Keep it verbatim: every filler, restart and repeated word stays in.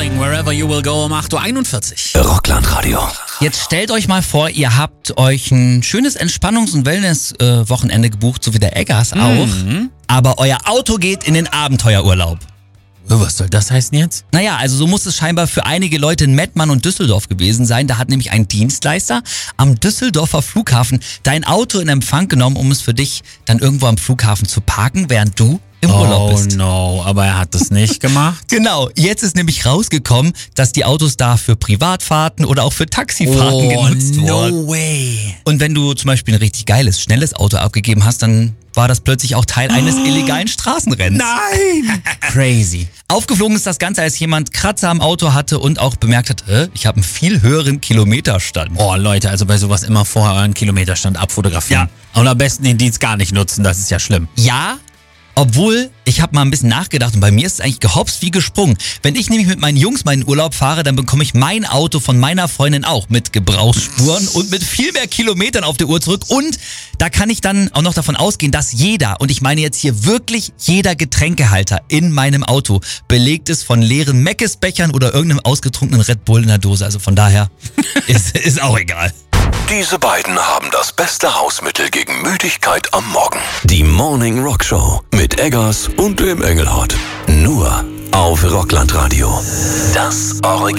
Morning, wherever you will go, um acht Uhr einundvierzig. Rockland-Radio. Jetzt stellt euch mal vor, ihr habt euch ein schönes Entspannungs- und Wellness-Wochenende gebucht, so wie der Eggers auch. Mhm. Aber euer Auto geht in den Abenteuerurlaub. Was soll das heißen jetzt? Naja, also so muss es scheinbar für einige Leute in Mettmann und Düsseldorf gewesen sein. Da hat nämlich ein Dienstleister am Düsseldorfer Flughafen dein Auto in Empfang genommen, um es für dich dann irgendwo am Flughafen zu parken, während du im Urlaub bist. Oh no, aber er hat das nicht gemacht. Genau, jetzt ist nämlich rausgekommen, dass die Autos da für Privatfahrten oder auch für Taxifahrten Oh, genutzt wurden. no way. Und wenn du zum Beispiel ein richtig geiles, schnelles Auto abgegeben hast, dann war das plötzlich auch Teil eines illegalen Straßenrennens. Nein! Crazy. Aufgeflogen ist das Ganze, als jemand Kratzer am Auto hatte und auch bemerkt hat, Hä, ich habe einen viel höheren Kilometerstand. Oh Leute, also bei sowas immer vorher euren Kilometerstand abfotografieren. Und am besten den Dienst gar nicht nutzen, das ist ja schlimm. Ja, obwohl, ich habe mal ein bisschen nachgedacht und bei mir ist es eigentlich gehopst wie gesprungen. Wenn ich nämlich mit meinen Jungs meinen Urlaub fahre, dann bekomme ich mein Auto von meiner Freundin auch mit Gebrauchsspuren und mit viel mehr Kilometern auf der Uhr zurück. Und da kann ich dann auch noch davon ausgehen, dass jeder, und ich meine jetzt hier wirklich jeder Getränkehalter in meinem Auto belegt ist von leeren Meckes-Bechern oder irgendeinem ausgetrunkenen Red Bull in der Dose. Also von daher ist, ist auch egal. Diese beiden haben das beste Hausmittel gegen Müdigkeit am Morgen. Die Morning Rock Show mit Eggers und dem Engelhardt. Nur auf Rockland Radio. Das Original.